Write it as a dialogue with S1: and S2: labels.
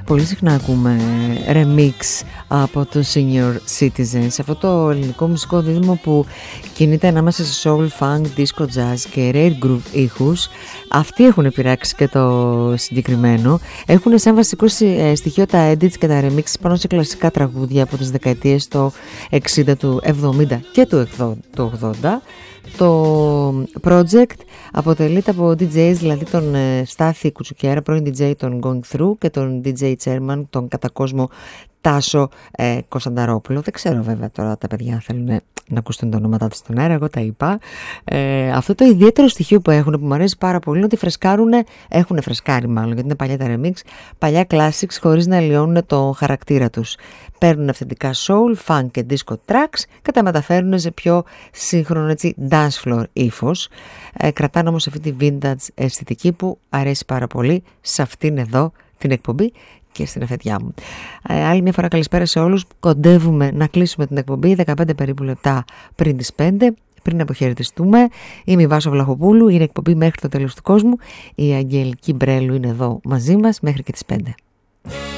S1: πολύ συχνά ακούμε remix από το Senior Citizens, αυτό το ελληνικό μουσικό δίδυμο που κινείται ανάμεσα σε soul, funk, disco, jazz και rare groove ήχους. Αυτοί έχουν πειράξει και το συγκεκριμένο. Έχουν σαν βασικό στοιχείο τα edits και τα remix πάνω σε κλασικά τραγούδια από τις δεκαετίες του 60, του 70 και του 80. Το project αποτελείται από DJs, δηλαδή τον Στάθη Κουτσουκιέρα, πρώην DJ των Going Through, και τον DJ Chairman, τον κατά κόσμο Τάσο Κωνστανταρόπουλο. Δεν ξέρω βέβαια τώρα τα παιδιά θέλουν να ακούσουν τα ονόματά τους στον αέρα, εγώ τα είπα. Αυτό το ιδιαίτερο στοιχείο που έχουν, που μου αρέσει πάρα πολύ, είναι ότι έχουν φρεσκάρει μάλλον, γιατί είναι παλιά τα remix, παλιά classics χωρίς να λιώνουν το χαρακτήρα τους. Παίρνουν αυθεντικά soul, funk και disco tracks και τα μεταφέρουν σε πιο σύγχρονο, έτσι, dance floor ύφος. Κρατάνε όμως αυτή τη vintage αισθητική που αρέσει πάρα πολύ σε αυτήν εδώ την εκπομπή και στην αφεντιά μου. Άλλη μια φορά καλησπέρα σε όλους. Κοντεύουμε να κλείσουμε την εκπομπή 15 περίπου λεπτά πριν τις 5. Πριν αποχαιρετιστούμε, είμαι η Βάσο Βλαχοπούλου, είναι εκπομπή μέχρι το τέλος του κόσμου. Η Αγγελική Μπρέλου είναι εδώ μαζί μας μέχρι και τις 5.